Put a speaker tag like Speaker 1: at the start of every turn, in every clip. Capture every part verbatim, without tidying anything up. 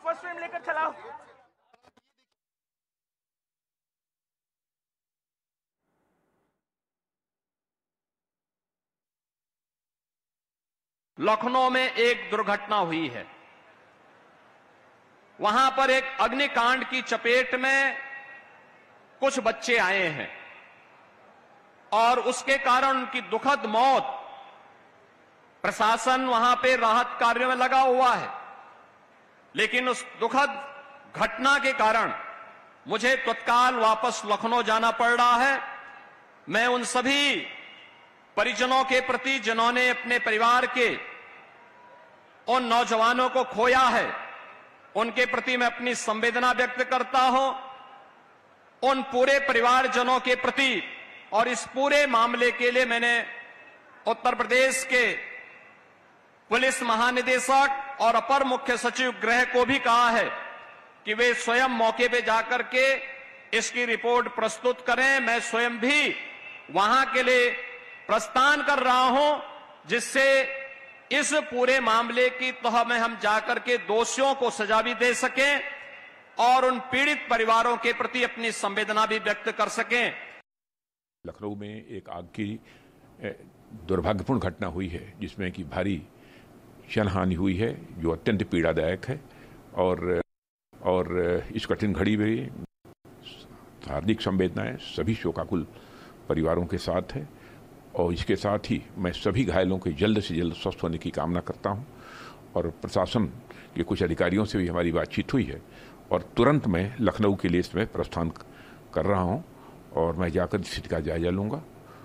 Speaker 1: First frame लेकर चलाओ।
Speaker 2: लखनऊ में एक दुर्घटना हुई है। वहां पर एक अग्निकांड की चपेट में कुछ बच्चे आए हैं और उसके कारण उनकी दुखद मौत। प्रशासन वहां पे राहत कार्यों में लगा हुआ है, लेकिन उस दुखद घटना के कारण मुझे तत्काल वापस लखनऊ जाना पड़ रहा है। मैं उन सभी परिजनों के प्रति जिन्होंने अपने परिवार के उन नौजवानों को खोया है, उनके प्रति मैं अपनी संवेदना व्यक्त करता हूं। उन पूरे परिवारजनों के प्रति और इस पूरे मामले के लिए मैंने उत्तर प्रदेश के पुलिस महानिदेशक और अपर मुख्य सचिव गृह को भी कहा है कि वे स्वयं मौके पे जाकर के इसकी रिपोर्ट प्रस्तुत करें। मैं स्वयं भी वहां के लिए प्रस्थान कर रहा हूं, जिससे इस पूरे मामले की तह में हम जाकर के दोषियों को सजा भी दे सकें और उन पीड़ित परिवारों के प्रति अपनी संवेदना भी व्यक्त कर सकें।
Speaker 3: लखनऊ में एक आग की दुर्भाग्यपूर्ण घटना हुई है, जिसमें कि भारी जनहानि हुई है, जो अत्यंत पीड़ादायक है और और इस कठिन घड़ी में हार्दिक संवेदनाएं सभी शोकाकुल परिवारों के साथ है। और इसके साथ ही मैं सभी घायलों के जल्द से जल्द स्वस्थ होने की कामना करता हूं। और प्रशासन के कुछ अधिकारियों से भी हमारी बातचीत हुई है और तुरंत मैं लखनऊ के लिए इसमें प्रस्थान कर रहा हूं और मैं जाकर स्थिति का जायजा लूंगा।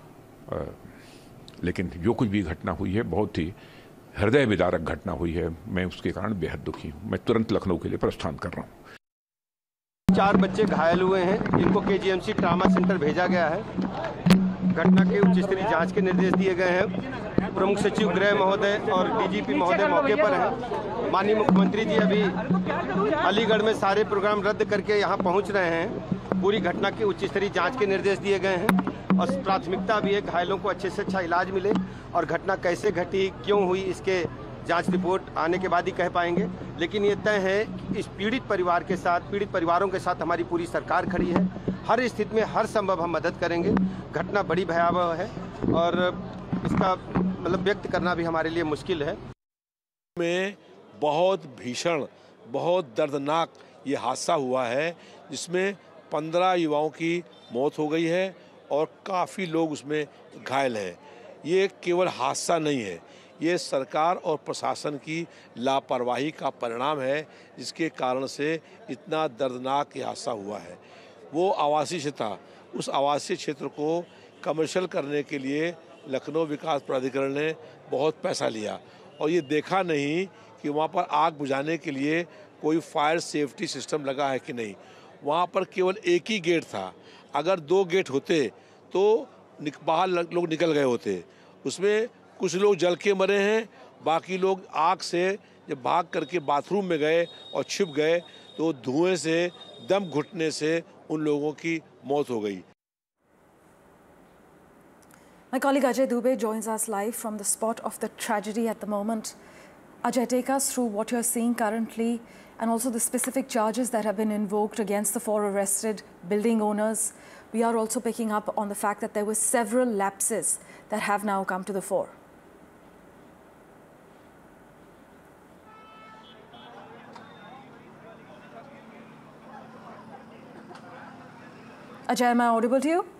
Speaker 3: लेकिन जो कुछ भी घटना हुई है, बहुत ही हृदय विदारक घटना हुई है। मैं उसके कारण बेहद दुखी हूं। मैं तुरंत लखनऊ के लिए प्रस्थान कर रहा हूं।
Speaker 4: चार बच्चे घायल हुए हैं, जिनको केजीएमसी ट्रामा सेंटर भेजा गया है। घटना के उच्च स्तरीय जांच के निर्देश दिए गए हैं। प्रमुख सचिव गृह महोदय और डीजीपी महोदय मौके पर हैं। माननीय मुख्यमंत्री जी अभी अलीगढ़ में सारे प्रोग्राम रद्द करके यहाँ पहुँच रहे हैं। पूरी घटना की उच्च स्तरीय जांच के निर्देश दिए गए हैं और प्राथमिकता भी है घायलों को अच्छे से अच्छा इलाज मिले और घटना कैसे घटी, क्यों हुई, इसके जांच रिपोर्ट आने के बाद ही कह पाएंगे। लेकिन ये तय है कि इस पीड़ित परिवार के साथ, पीड़ित परिवारों के साथ हमारी पूरी सरकार खड़ी है। हर स्थिति में हर संभव हम मदद करेंगे। घटना बड़ी भयावह है और इसका मतलब व्यक्त करना भी हमारे लिए मुश्किल है।
Speaker 5: में बहुत भीषण, बहुत दर्दनाक ये हादसा हुआ है, जिसमें पंद्रह युवाओं की मौत हो गई है और काफ़ी लोग उसमें घायल हैं। ये केवल हादसा नहीं है, ये सरकार और प्रशासन की लापरवाही का परिणाम है, जिसके कारण से इतना दर्दनाक ये हादसा हुआ है। वो आवासीय क्षेत्र था, उस आवासीय क्षेत्र को कमर्शियल करने के लिए लखनऊ विकास प्राधिकरण ने बहुत पैसा लिया और ये देखा नहीं कि वहाँ पर आग बुझाने के लिए कोई फायर सेफ्टी सिस्टम लगा है कि नहीं। वहाँ पर केवल एक ही गेट था। अगर दो गेट होते तो बाहर लोग निकल गए होते। उसमें कुछ लोग जल के मरे हैं, बाकी लोग आग से जब भाग करके बाथरूम में गए और छिप गए तो धुएं से, दम घुटने से उन लोगों की मौत हो गई।
Speaker 6: My colleague Ajay Dubey joins us live from the spot of the tragedy at the moment. Ajay, take us through what you're seeing currently and also the specific charges that have been invoked against the four arrested building owners. We are also picking up on the fact that there were several lapses that have now come to the fore. Ajay, am I audible to you?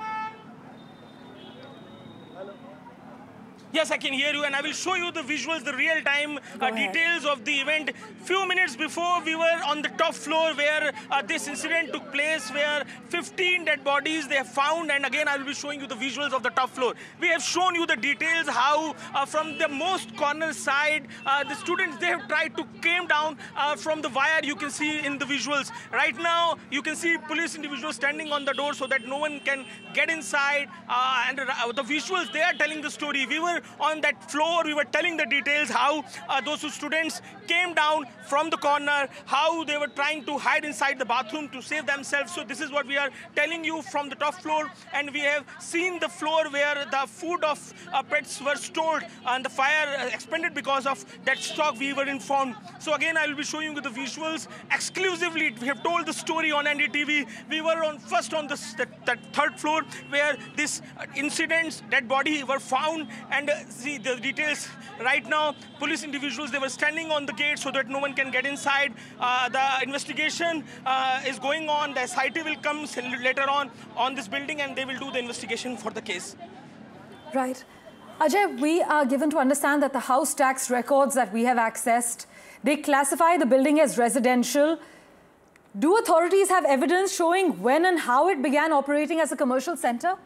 Speaker 1: Yes, I can hear you, and I will show you the visuals, the real-time uh, details of the event. Few minutes before, we were on the top floor where uh, this incident took place, where fifteen dead bodies they have found, and again, I will be showing you the visuals of the top floor. We have shown you the details, how uh, from the most corner side, uh, the students, they have tried to came down uh, from the wire, you can see in the visuals. Right now, you can see police individuals standing on the door so that no one can get inside, uh, and uh, the visuals, they are telling the story. We were on that floor. We were telling the details how uh, those two students came down from the corner, how they were trying to hide inside the bathroom to save themselves. So this is what we are telling you from the top floor, and we have seen the floor where the food of uh, pets were stored and the fire uh, expanded because of that stock, we were informed. So again, I will be showing you the visuals exclusively. We have told the story on N D T V. We were on first on this, that, that third floor where this uh, incidents, dead body were found, and uh, see the details right now. Police individuals, they were standing on the gate so that no one can get inside. Uh, the investigation uh, is going on. The S I T will come later on on this building, and they will do the investigation for the case.
Speaker 6: Right. Ajay, we are given to understand that the house tax records that we have accessed, they classify the building as residential. Do authorities have evidence showing when and how it began operating as a commercial center?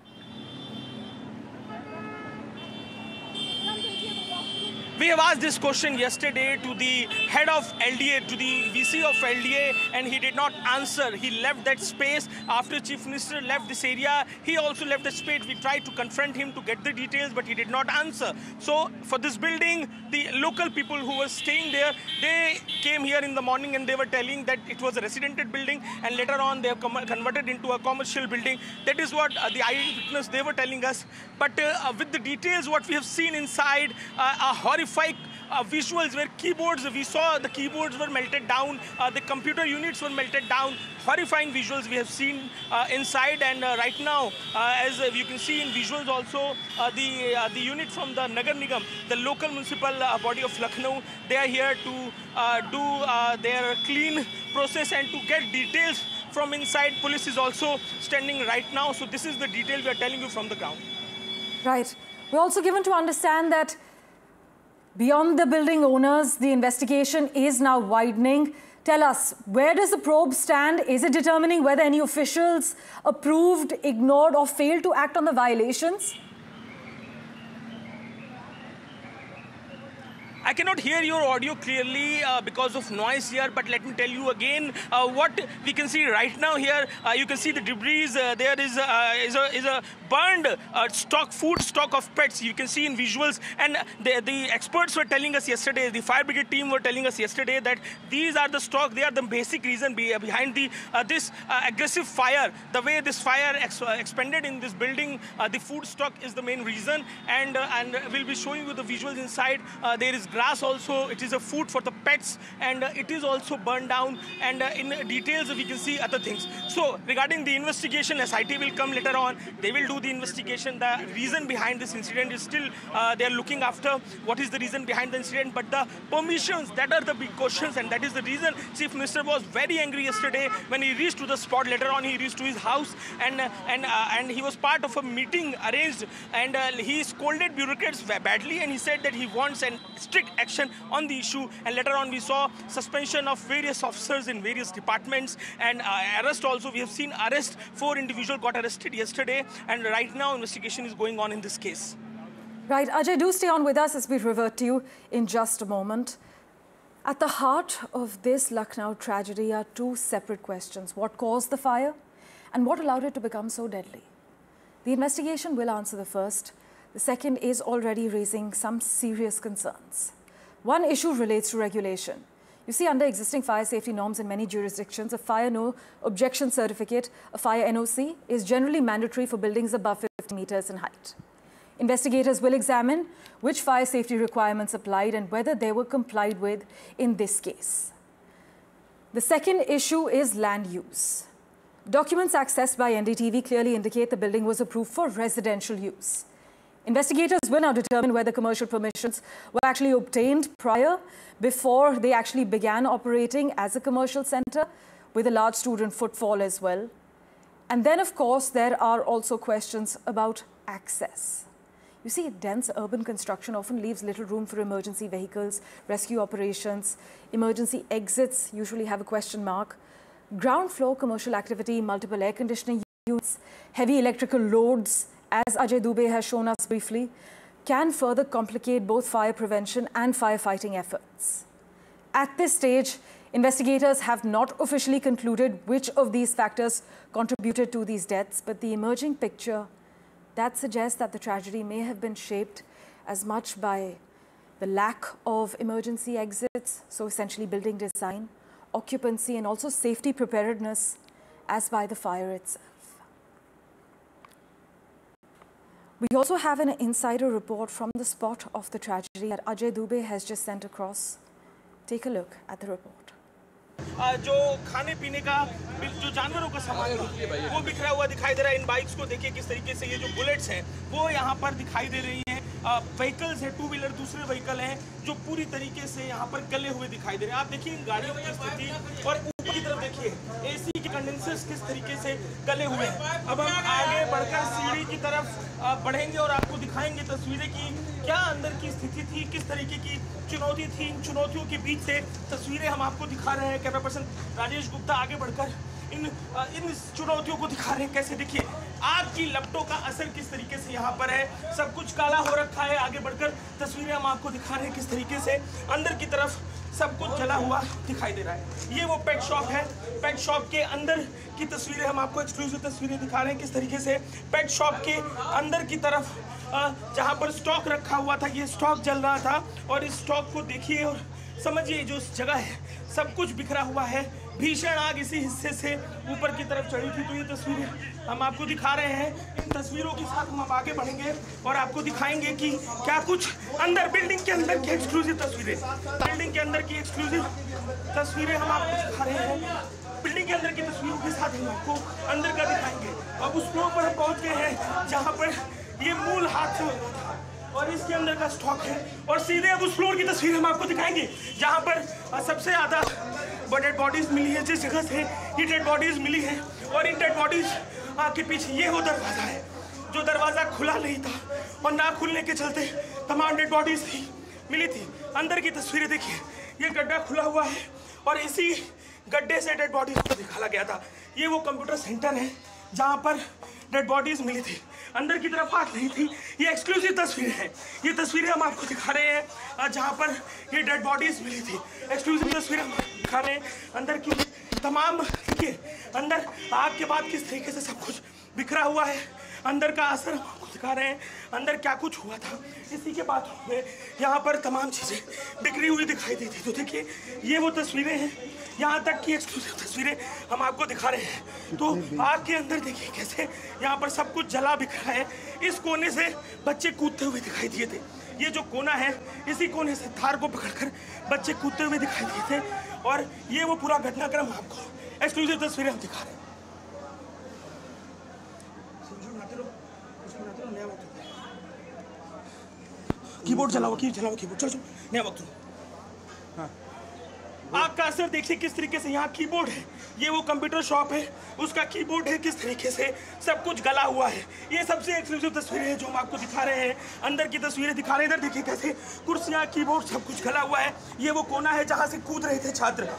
Speaker 1: We have asked this question yesterday to the head of L D A, to the V C of L D A, and he did not answer. He left that space after Chief Minister left this area. He also left the space. We tried to confront him to get the details, but he did not answer. So for this building, the local people who were staying there, they came here in the morning and they were telling that it was a residential building, and later on they have converted into a commercial building. That is what uh, the eyewitness, they were telling us. But uh, with the details, what we have seen inside, uh, a horrific Uh, visuals where keyboards, we saw the keyboards were melted down, uh, the computer units were melted down. Horrifying visuals we have seen uh, inside, and uh, right now, uh, as uh, you can see in visuals also, uh, the uh, the unit from the Nagar Nigam, the local municipal uh, body of Lucknow, they are here to uh, do uh, their clean process and to get details from inside. Police is also standing right now, so this is the detail we are telling you from the ground.
Speaker 6: Right. We're also given to understand that beyond the building owners, the investigation is now widening. Tell us, where does the probe stand? Is it determining whether any officials approved, ignored, or failed to act on the violations?
Speaker 1: I cannot hear your audio clearly uh, because of noise here, but let me tell you again uh, what we can see right now here. Uh, you can see the debris. Uh, there is, uh, is, a, is a burned uh, stock, food stock of pets. You can see in visuals. And the, the experts were telling us yesterday, the fire brigade team were telling us yesterday that these are the stock, they are the basic reason be, uh, behind the uh, this uh, aggressive fire. The way this fire ex uh, expanded in this building, uh, the food stock is the main reason. And, uh, and we'll be showing you the visuals inside. Uh, there is grass also, it is a food for the pets, and uh, it is also burned down, and uh, in details we can see other things. So regarding the investigation, S I T will come later on, they will do the investigation. The reason behind this incident is still, uh, they are looking after what is the reason behind the incident, but the permissions, that are the big questions, and that is the reason Chief Minister was very angry yesterday when he reached to the spot. Later on he reached to his house, and uh, and uh, and he was part of a meeting arranged, and uh, he scolded bureaucrats badly, and he said that he wants an strict action on the issue. And later on we saw suspension of various officers in various departments, and uh, arrest also. We have seen arrest. Four individuals got arrested yesterday, and right now investigation is going on in this case.
Speaker 6: Right, Ajay, do stay on with us as we revert to you in just a moment. At the heart of this Lucknow tragedy are two separate questions. What caused the fire, and what allowed it to become so deadly? The investigation will answer the first. The second is already raising some serious concerns. One issue relates to regulation. You see, under existing fire safety norms in many jurisdictions, a fire no objection certificate, a fire N O C, is generally mandatory for buildings above fifty meters in height. Investigators will examine which fire safety requirements applied and whether they were complied with in this case. The second issue is land use. Documents accessed by N D T V clearly indicate the building was approved for residential use. Investigators will now determine whether commercial permissions were actually obtained prior, before they actually began operating as a commercial center with a large student footfall as well. And then, of course, there are also questions about access. You see, dense urban construction often leaves little room for emergency vehicles, rescue operations. Emergency exits usually have a question mark. Ground floor commercial activity, multiple air conditioning units, heavy electrical loads, as Ajay Dubey has shown us briefly, can further complicate both fire prevention and firefighting efforts. At this stage, investigators have not officially concluded which of these factors contributed to these deaths, but the emerging picture that suggests that the tragedy may have been shaped as much by the lack of emergency exits, so essentially building design, occupancy, and also safety preparedness, as by the fire itself. We also have an insider report from the spot of the tragedy that Ajay Dubey has just sent across. Take a look at the report.
Speaker 1: जो खाने पीने का जो जानवरों का सामान वो बिखरा हुआ दिखाई दे रहा है। इन बाइक्स को देखिए किस तरीके से ये जो बुलेट्स हैं वो यहाँ पर दिखाई दे रही हैं। व्हीकल्स है, टू व्हीलर दूसरे व्हीकल हैं जो पूरी तरीके से यहाँ पर गले हुए दिखाई दे रहे हैं। आप देखिए इन गाड़ियों की स्थिति और ऊपर की तरफ देखिए एसी के कंडेंसर्स किस तरीके से गले हुए हैं। अब हम आगे बढ़कर सीढ़ी की तरफ बढ़ेंगे और आपको दिखाएंगे तस्वीरें की क्या अंदर की स्थिति थी, किस तरीके की चुनौती थी। इन चुनौतियों के बीच से तस्वीरें हम आपको दिखा रहे हैं। कैमरा पर्सन राजेश गुप्ता आगे बढ़कर इन इन चुनौतियों को दिखा रहे हैं। कैसे देखिए आग की लपटों का असर किस तरीके से यहाँ पर है, सब कुछ काला हो रखा है। आगे बढ़कर तस्वीरें हम आपको दिखा रहे हैं किस तरीके से अंदर की तरफ सब कुछ जला हुआ दिखाई दे रहा है। ये वो पेट शॉप है, पेट शॉप के अंदर की तस्वीरें हम आपको एक्सक्लूसिव तस्वीरें दिखा रहे हैं किस तरीके से पेट शॉप के अंदर की तरफ जहाँ पर स्टॉक रखा हुआ था ये स्टॉक जल रहा था। और इस स्टॉक को देखिए और समझिए जो जगह है सब कुछ बिखरा हुआ है। भीषण आग इसी हिस्से से ऊपर की तरफ चढ़ी थी। तो ये तस्वीरें हम आपको दिखा रहे हैं। इन तस्वीरों के साथ हम आगे बढ़ेंगे और आपको दिखाएंगे कि क्या कुछ अंदर बिल्डिंग के अंदर की एक्सक्लूसिव तस्वीरें बिल्डिंग के अंदर की एक्सक्लूसिव तस्वीरें हम आपको दिखा रहे हैं। बिल्डिंग के अंदर की तस्वीरों के साथ हम आपको अंदर का दिखाएंगे। अब उस फ्लोर पर हम पहुंच गए हैं जहाँ पर ये मूल हादसा हुआ था और इसके अंदर का स्टॉक है। और सीधे अब उस फ्लोर की तस्वीर हम आपको दिखाएंगे जहाँ पर सबसे ज़्यादा डेड बॉडीज मिली है। जिस जगह से ये डेड बॉडीज मिली है और इन डेड बॉडीज के पीछे ये वो दरवाज़ा है जो दरवाज़ा खुला नहीं था और ना खुलने के चलते तमाम डेड बॉडीज थी मिली थी। अंदर की तस्वीरें देखिए, ये गड्ढा खुला हुआ है और इसी गड्ढे से डेड बॉडीज को निकाला गया था। ये वो कंप्यूटर सेंटर है जहाँ पर डेड बॉडीज मिली थी। अंदर की तरफ आग नहीं थी। ये एक्सक्लूसिव तस्वीरें हैं। ये तस्वीरें हम आपको दिखा रहे हैं जहाँ पर ये डेड बॉडीज मिली थी। एक्सक्लूसिव तस्वीरें हम दिखा रहे हैं अंदर की तमाम। देखिए अंदर आग के बाद किस तरीके से सब कुछ बिखरा हुआ है। अंदर का असर हम आपको दिखा रहे हैं अंदर क्या कुछ हुआ था। इसी के बाथरूम में यहाँ पर तमाम चीज़ें बिखरी हुई दिखाई दी थी। तो देखिए ये वो तस्वीरें हैं, यहाँ तक की एक्सक्लूसिव तस्वीरें हम आपको दिखा रहे हैं। तो आग के अंदर देखिए कैसे यहाँ पर सब कुछ जला बिखरा है। इस कोने से बच्चे कूदते हुए दिखाई दिए थे। ये जो कोना है इसी कोने से थार को पकड़कर बच्चे कूदते हुए दिखाई दिए थे। और ये वो पूरा घटनाक्रम आपको एक्सक्लूसिव तस्वीरें हम दिखा रहे हैं। कीबोर्ड चलाओ की चलाओ कीबोर्ड चलो चलो नया वक्त। हाँ आग का असर देखिए किस तरीके से। यहाँ कीबोर्ड है, ये वो कंप्यूटर शॉप है उसका कीबोर्ड है किस तरीके से सब कुछ गला हुआ है। ये सबसे एक्सक्लूसिव तस्वीरें हैं जो हम आपको दिखा रहे हैं। अंदर की तस्वीरें दिखा रहे हैं। इधर देखिए कैसे कुर्सियाँ कीबोर्ड सब कुछ गला हुआ है। ये वो कोना है जहाँ से कूद रहे थे छात्र।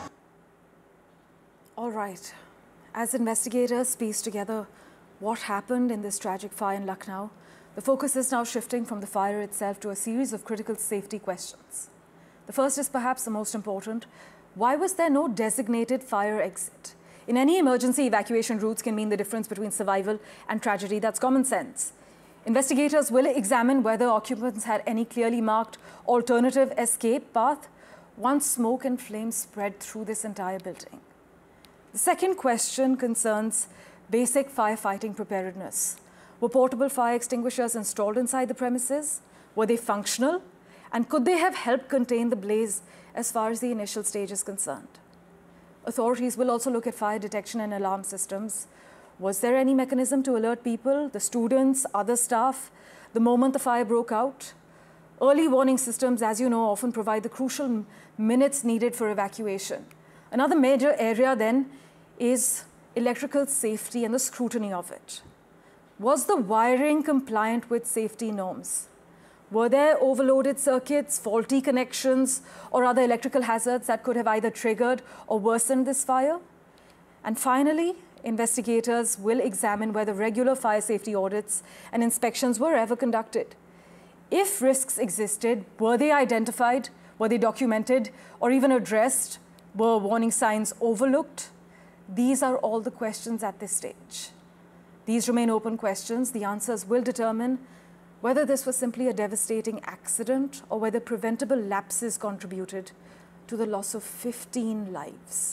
Speaker 6: All right. As investigators piece together what happened in this tragic fire in Lucknow, the focus is now shifting from the fire itself to a series of critical safety questions. The first is perhaps the most important. Why was there no designated fire exit? In any emergency, evacuation routes can mean the difference between survival and tragedy. That's common sense. Investigators will examine whether occupants had any clearly marked alternative escape path once smoke and flames spread through this entire building. The second question concerns basic firefighting preparedness. Were portable fire extinguishers installed inside the premises? Were they functional? And could they have helped contain the blaze as far as the initial stage is concerned? Authorities will also look at fire detection and alarm systems. Was there any mechanism to alert people, the students, other staff, the moment the fire broke out? Early warning systems, as you know, often provide the crucial minutes needed for evacuation. Another major area then is electrical safety and the scrutiny of it. Was the wiring compliant with safety norms? Were there overloaded circuits, faulty connections, or other electrical hazards that could have either triggered or worsened this fire? And finally, investigators will examine whether regular fire safety audits and inspections were ever conducted. If risks existed, were they identified, were they documented, or even addressed? Were warning signs overlooked? These are all the questions at this stage. These remain open questions. The answers will determine whether this was simply a devastating accident or whether preventable lapses contributed to the loss of fifteen lives.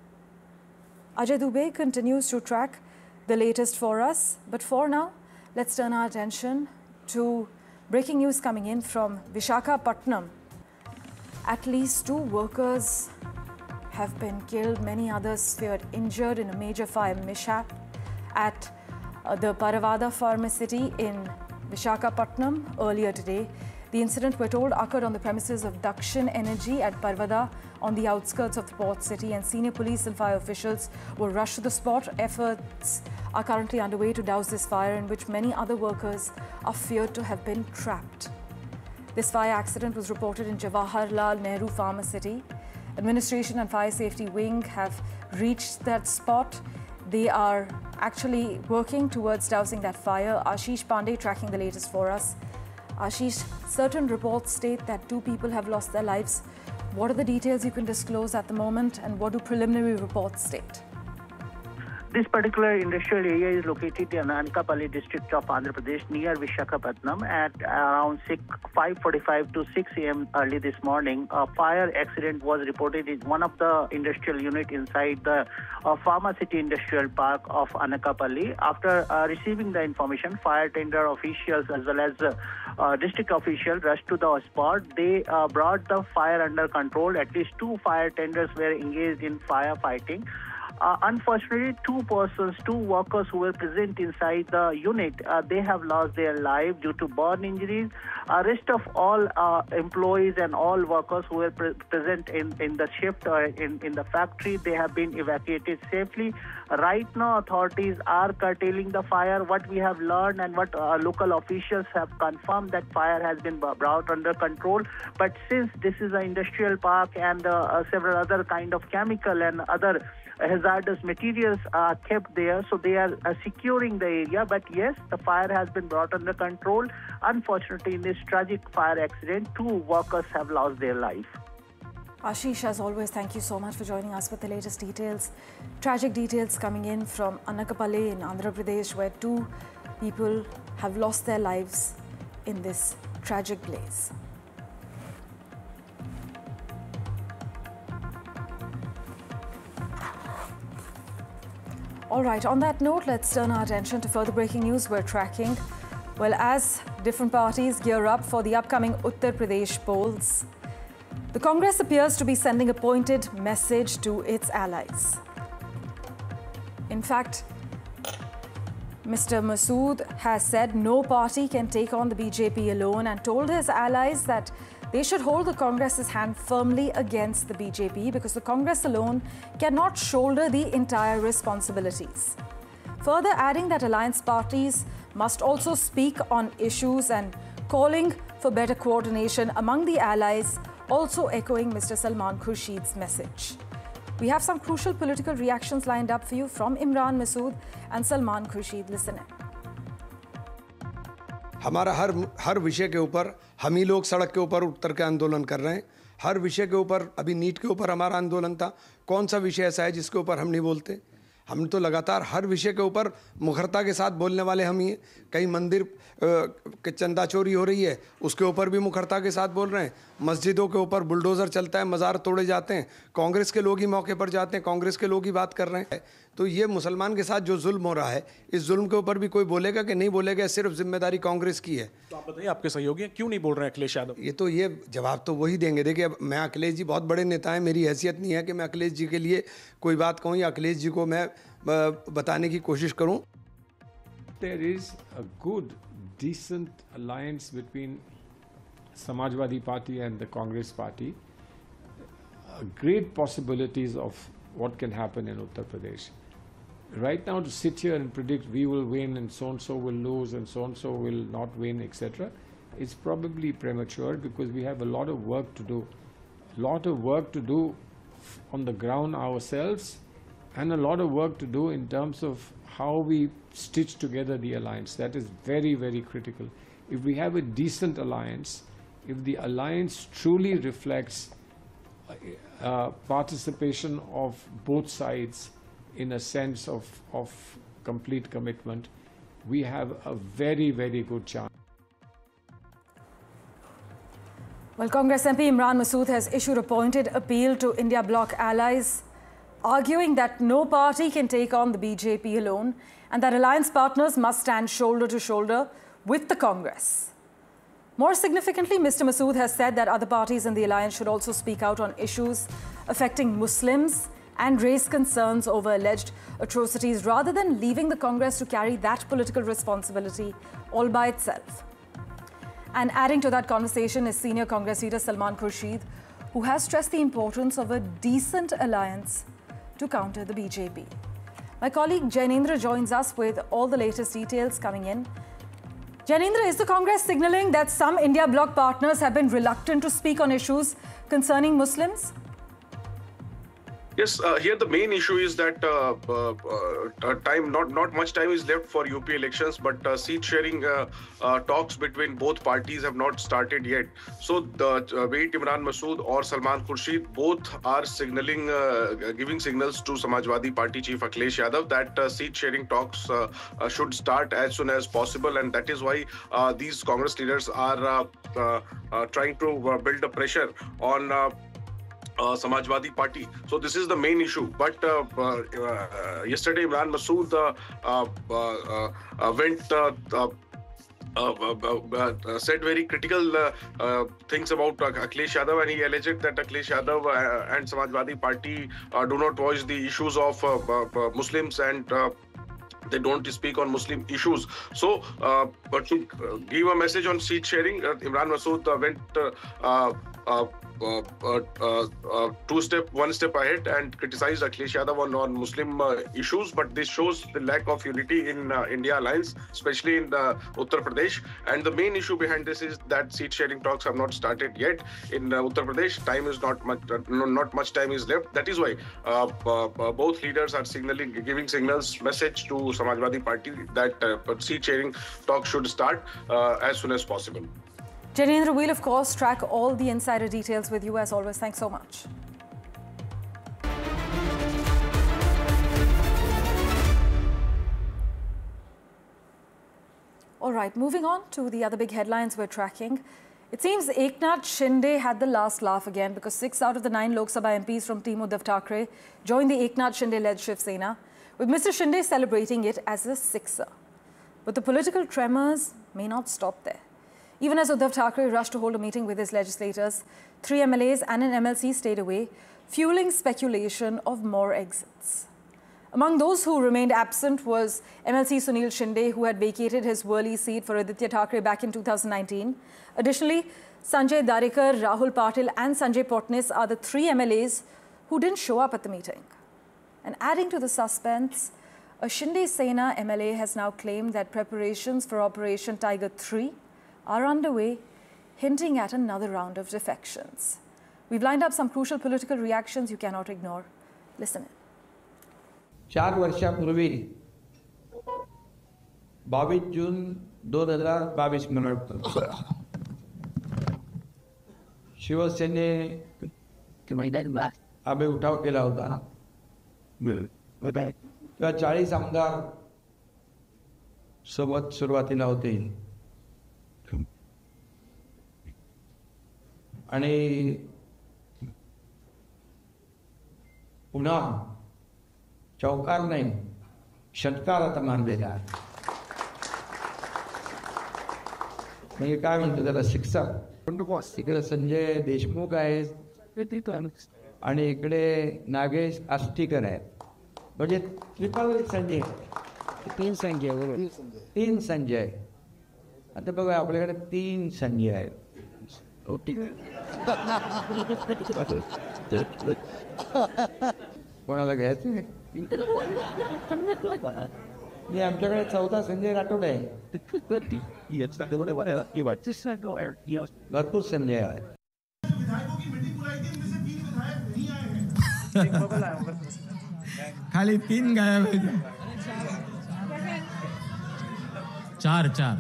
Speaker 6: Ajay Dubey continues to track the latest for us, but for now, let's turn our attention to breaking news coming in from Visakhapatnam. At least two workers have been killed, many others feared injured in a major fire mishap at uh, the Paravada Pharmacy in Visakhapatnam earlier today. The incident, we're told, occurred on the premises of Dakshin Energy at Parvada on the outskirts of the port city, and senior police and fire officials were rushed to the spot. Efforts are currently underway to douse this fire, in which many other workers are feared to have been trapped. This fire accident was reported in Jawaharlal Nehru Pharmacy. Administration and Fire Safety Wing have reached that spot. They are actually working towards dousing that fire. Ashish Pandey tracking the latest for us. Ashish, certain reports state that two people have lost their lives. What are the details you can disclose at the moment, and what do preliminary reports state?
Speaker 7: This particular industrial area is located in Anakapalli district of Andhra Pradesh near Visakhapatnam at around five forty-five to six a m early this morning. A fire accident was reported in one of the industrial unit inside the uh, Pharmacity Industrial Park of Anakapalli. After uh, receiving the information, fire tender officials as well as uh, uh, district officials rushed to the spot. They uh, brought the fire under control. At least two fire tenders were engaged in firefighting. Uh, unfortunately, two persons, two workers who were present inside the unit, uh, they have lost their life due to burn injuries. Uh, rest of all uh, employees and all workers who were pre present in, in the shift or in, in the factory, they have been evacuated safely. Right now, authorities are curtailing the fire. What we have learned and what uh, local officials have confirmed, that fire has been brought under control. But since this is an industrial park and uh, uh, several other kind of chemical and other hazardous materials are kept there, so they are uh, securing the area. But yes, the fire has been brought under control. Unfortunately, in this tragic fire accident, two workers have lost their life.
Speaker 6: Ashish, as always, thank you so much for joining us with the latest details. Tragic details coming in from Anakapalli in Andhra Pradesh, where two people have lost their lives in this tragic blaze. All right, on that note, let's turn our attention to further breaking news we're tracking. Well, as different parties gear up for the upcoming Uttar Pradesh polls, the Congress appears to be sending a pointed message to its allies. In fact, Mister Masood has said no party can take on the B J P alone, and told his allies that they should hold the Congress's hand firmly against the B J P, because the Congress alone cannot shoulder the entire responsibilities. Further adding that alliance parties must also speak on issues and calling for better coordination among the allies, also echoing Mister Salman Khurshid's message. We have some crucial political reactions lined up for you from Imran Masood and Salman Khurshid. Listen in.
Speaker 8: हमारा हर हर विषय के ऊपर हम ही लोग सड़क के ऊपर उतर के आंदोलन कर रहे हैं। हर विषय के ऊपर, अभी नीट के ऊपर हमारा आंदोलन था। कौन सा विषय ऐसा है जिसके ऊपर हम नहीं बोलते? हम तो लगातार हर विषय के ऊपर मुखरता के साथ बोलने वाले हम ही हैं। कई मंदिर के चंदा चोरी हो रही है, उसके ऊपर भी मुखरता के साथ बोल रहे हैं। मस्जिदों के ऊपर बुलडोज़र चलता है, मज़ार तोड़े जाते हैं, कांग्रेस के लोग ही मौके पर जाते हैं, कांग्रेस के लोग ही बात कर रहे हैं। तो ये मुसलमान के साथ जो जुल्म हो रहा है, इस जुल्म के ऊपर भी कोई बोलेगा कि नहीं बोलेगा? सिर्फ जिम्मेदारी कांग्रेस की है।
Speaker 9: तो आप बताइए, आपके सहयोगी क्यों नहीं बोल रहे हैं अखिलेश यादव?
Speaker 8: ये तो ये जवाब तो वही देंगे। देखिए, मैं अखिलेश जी बहुत बड़े नेता हैं, मेरी हैसियत नहीं है कि मैं अखिलेश जी के लिए कोई बात कहूँ या अखिलेश जी को मैं बताने की कोशिश करूँ।
Speaker 3: There is a good, decent alliance between Samajwadi Party and the Congress Party. Uh, great possibilities of what can happen in Uttar Pradesh. Right now, to sit here and predict we will win and so-and-so will lose and so-and-so will not win, et cetera, is probably premature, because we have a lot of work to do. A lot of work to do on the ground ourselves, and a lot of work to do in terms of how we stitch together the alliance. That is very, very critical. If we have a decent alliance, if the alliance truly reflects uh, participation of both sides in a sense of, of complete commitment, we have a very, very good chance.
Speaker 6: Well, Congress M P Imran Masood has issued a pointed appeal to India bloc allies, arguing that no party can take on the B J P alone and that alliance partners must stand shoulder to shoulder with the Congress. More significantly, Mister Masood has said that other parties in the alliance should also speak out on issues affecting Muslims and raise concerns over alleged atrocities rather than leaving the Congress to carry that political responsibility all by itself. And adding to that conversation is senior Congress leader Salman Khurshid, who has stressed the importance of a decent alliance to counter the B J P. My colleague Jainendra joins us with all the latest details coming in. Jainendra, is the Congress signalling that some India bloc partners have been reluctant to speak on issues concerning Muslims?
Speaker 10: Yes, uh, here the main issue is that uh, uh, uh, time, not not much time is left for U P elections, but uh, seat sharing uh, uh, talks between both parties have not started yet. So, the uh, be it Imran Masood or Salman Khurshid, both are signaling, uh, giving signals to Samajwadi Party Chief Akhilesh Yadav that uh, seat sharing talks uh, uh, should start as soon as possible, and that is why uh, these Congress leaders are uh, uh, uh, trying to uh, build a pressure on Uh, Uh, Samajwadi Party. So this is the main issue. But uh, uh, uh, yesterday, Imran Masood uh, uh, uh, uh, went. Uh, uh, Uh, uh, uh, said very critical uh, uh, things about uh, Akhilesh Yadav, and he alleged that Akhilesh Yadav uh, and Samajwadi Party uh, do not watch the issues of uh, uh, Muslims, and uh, they don't speak on Muslim issues. So, uh, but to give a message on seat sharing, uh, Imran Masood uh, went uh, uh, uh, uh, uh, uh, two step, one step ahead and criticized Akhilesh Yadav on, on Muslim uh, issues. But this shows the lack of unity in uh, India alliance, especially in uh, Uttar Pradesh. And the main issue behind this is that seat sharing talks have not started yet in uh, Uttar Pradesh. Time is not much, uh, not much time is left. That is why uh, uh, uh, both leaders are signaling, giving signals, message to Samajwadi Party that uh, seat sharing talks should start uh, as soon as possible.
Speaker 6: Jainendra, we'll of course track all the insider details with you as always. Thanks so much. All right, moving on to the other big headlines we're tracking. It seems Eknath Shinde had the last laugh again because six out of the nine Lok Sabha M Ps from Team Uddhav Thackeray joined the Eknath Shinde-led Shiv Sena, with Mister Shinde celebrating it as a sixer. But the political tremors may not stop there. Even as Uddhav Thackeray rushed to hold a meeting with his legislators, three M L As and an M L C stayed away, fueling speculation of more exits. Among those who remained absent was M L C Sunil Shinde, who had vacated his Worli seat for Aditya Thackeray back in two thousand nineteen. Additionally, Sanjay Darikar, Rahul Patil and Sanjay Potnis are the three M L As who didn't show up at the meeting. And adding to the suspense, a Shinde Sena M L A has now claimed that preparations for Operation Tiger three are underway, hinting at another round of defections. We've lined up some crucial political reactions you cannot ignore. Listen in.
Speaker 11: चार वर्षापूर्वी बावीस जून दोन हजार बावीस शिवसेने आम्ही उठाव केला होता तेव्हा चाळीस आमदार सोबत सुरुवातीला होते आणि पुन्हा चौकार नाही षटकार आता मानलेला आहे म्हणजे काय म्हणतो त्याला शिक्षक इकडे संजय देशमुख आहेत आणि इकडे नागेश आष्टीकर आहेत म्हणजे ट्रिपल संजय तीन संजय तीन संजय आता बघा आपल्याकडे तीन संजय आहेत कोणाला घ्यायचं मी आमच्याकडे चौथा संजय राठोड आहे भरपूर संजय आहे
Speaker 12: खाली तीन गायब चार चार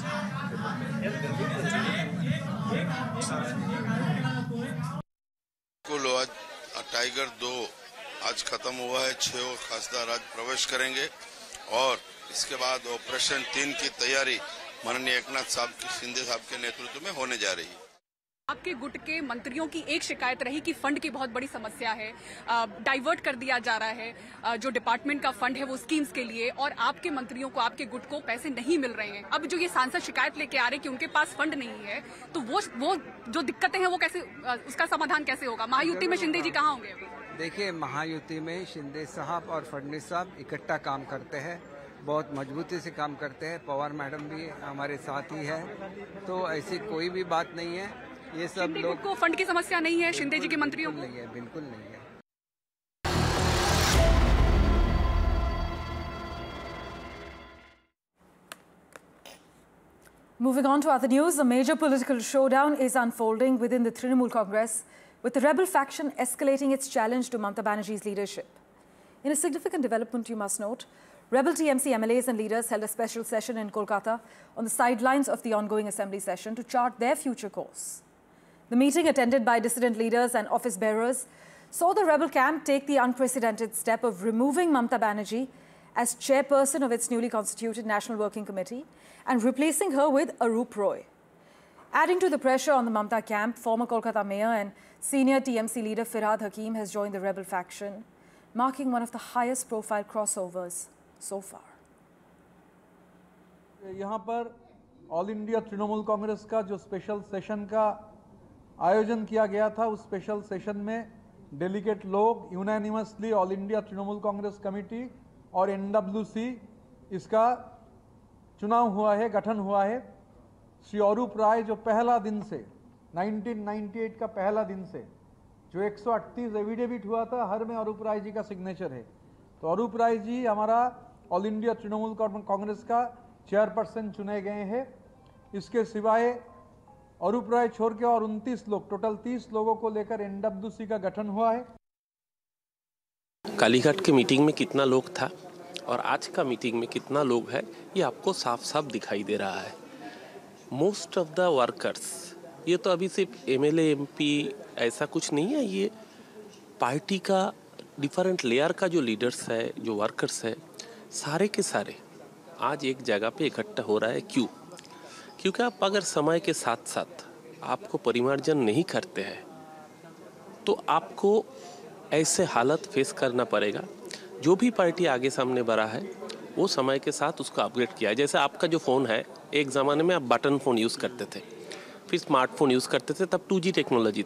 Speaker 13: कुल आज टाइगर दो आज खत्म हुआ है। छह खासदार आज प्रवेश करेंगे और इसके बाद ऑपरेशन तीन की तैयारी माननीय एकनाथ साहब की शिंदे साहब के नेतृत्व में होने जा रही है।
Speaker 14: आपके गुट के मंत्रियों की एक शिकायत रही कि फंड की बहुत बड़ी समस्या है, डाइवर्ट कर दिया जा रहा है, आ, जो डिपार्टमेंट का फंड है वो स्कीम्स के लिए, और आपके मंत्रियों को, आपके गुट को पैसे नहीं मिल रहे हैं। अब जो ये सांसद शिकायत लेके आ रहे हैं कि उनके पास फंड नहीं है, तो वो वो जो दिक्कतें हैं वो कैसे, उसका समाधान कैसे होगा? महायुति में शिंदे जी कहाँ होंगे अभी?
Speaker 15: देखिए, महायुति में शिंदे साहब और फडणवीस साहब इकट्ठा काम करते हैं, बहुत मजबूती से काम करते हैं। पवार मैडम भी हमारे साथ ही है, तो ऐसी कोई भी बात नहीं है। ये सब लोग
Speaker 14: को फंड की समस्या नहीं है, शिंदे जी के मंत्रियों को
Speaker 15: नहीं है, बिल्कुल नहीं है।
Speaker 6: Moving on to other news, a major political showdown is unfolding within the Trinamool Congress, with the rebel faction escalating its challenge to Mamata Banerjee's leadership. In a significant development, you must note, rebel T M C M L As and leaders held a special session in Kolkata on the sidelines of the ongoing assembly session to chart their future course. The meeting, attended by dissident leaders and office bearers, saw the rebel camp take the unprecedented step of removing Mamata Banerjee as chairperson of its newly constituted National Working Committee and replacing her with Arup Roy. Adding to the pressure on the Mamata camp, former Kolkata mayor and senior T M C leader Firhad Hakim has joined the rebel faction, marking one of the highest profile crossovers so far.
Speaker 16: यहाँ पर all India Trinamool Congress का जो special session का आयोजन किया गया था, उस स्पेशल सेशन में डेलीगेट लोग unanimously all India Trinamool Congress committee और एनडब्ल्यूसी इसका चुनाव हुआ है, गठन हुआ है। श्री अरूप राय जो पहला दिन से उन्नीस सौ अट्ठानवे का पहला दिन से जो एक सौ अड़तीस एविडेविट हुआ था, हर में अरूप राय जी का सिग्नेचर है। तो अरूप राय जी हमारा ऑल इंडिया तृणमूल कांग्रेस का चेयरपर्सन चुने गए हैं। इसके सिवाय अरूप राय छोड़ के और उनतीस लोग, टोटल तीस लोगों को लेकर एनडब्ल्यूसी का गठन हुआ है।
Speaker 17: कालीघाट के मीटिंग में कितना लोग था और आज का मीटिंग में कितना लोग है, ये आपको साफ साफ दिखाई दे रहा है। मोस्ट ऑफ द वर्कर्स, ये तो अभी सिर्फ एमएलए एमपी ऐसा कुछ नहीं है, ये पार्टी का डिफरेंट लेयर का जो लीडर्स है, जो वर्कर्स है, सारे के सारे आज एक जगह पे इकट्ठा हो रहा है। क्यों? क्योंकि आप अगर समय के साथ साथ आपको परिमार्जन नहीं करते हैं तो आपको ऐसे हालत फेस करना पड़ेगा। जो भी पार्टी आगे सामने बढ़ा है वो समय के साथ उसको अपग्रेड किया है। जैसे आपका जो फ़ोन है, एक ज़माने में आप बटन फ़ोन यूज़ करते थे, फिर स्मार्टफोन यूज़ करते थे, तब टू जी टेक्नोलॉजी